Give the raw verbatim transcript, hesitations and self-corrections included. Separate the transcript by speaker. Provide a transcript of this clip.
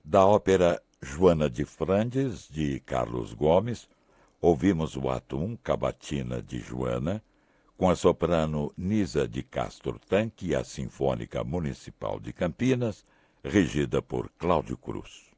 Speaker 1: Da ópera Joana de Frandes, de Carlos Gomes, ouvimos o ato um, Cavatina de Joana, com a soprano Nisa de Castro Tanque e a Sinfônica Municipal de Campinas, regida por Cláudio Cruz.